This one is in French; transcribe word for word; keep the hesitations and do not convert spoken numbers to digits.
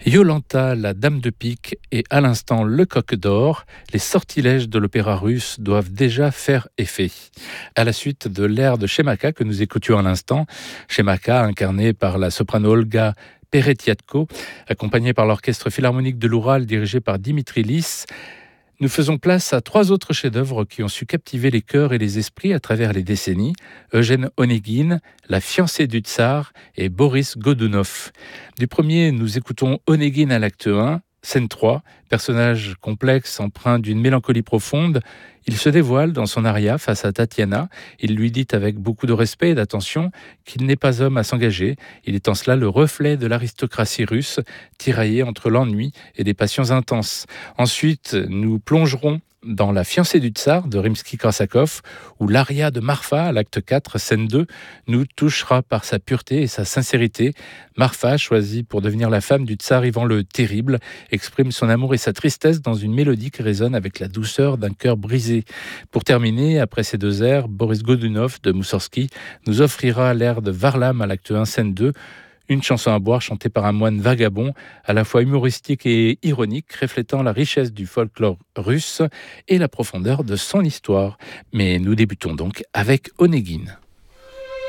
Iolanta, la dame de pique, et à l'instant le coq d'or, les sortilèges de l'opéra russe doivent déjà faire effet. À la suite de l'air de Shemaka que nous écoutions à l'instant, Shemaka incarné par la soprano Olga Peretiatko, accompagnée par l'orchestre philharmonique de l'Oural dirigé par Dimitri Lis, nous faisons place à trois autres chefs-d'œuvre qui ont su captiver les cœurs et les esprits à travers les décennies: Eugène Onegin, La fiancée du tsar et Boris Godunov. Du premier, nous écoutons Onegin à l'acte un, scène trois, personnage complexe empreint d'une mélancolie profonde. Il se dévoile dans son aria face à Tatiana. Il lui dit avec beaucoup de respect et d'attention qu'il n'est pas homme à s'engager. Il est en cela le reflet de l'aristocratie russe, tiraillée entre l'ennui et des passions intenses. Ensuite, nous plongerons dans La fiancée du tsar de Rimsky-Korsakov, où l'aria de Marfa, à l'acte quatre, scène deux, nous touchera par sa pureté et sa sincérité. Marfa, choisie pour devenir la femme du tsar Ivan le Terrible, exprime son amour et sa tristesse dans une mélodie qui résonne avec la douceur d'un cœur brisé. Pour terminer, après ces deux airs, Boris Godunov de Moussorgsky nous offrira l'air de Varlam à l'acte un, scène deux, une chanson à boire chantée par un moine vagabond, à la fois humoristique et ironique, reflétant la richesse du folklore russe et la profondeur de son histoire. Mais nous débutons donc avec Onegin.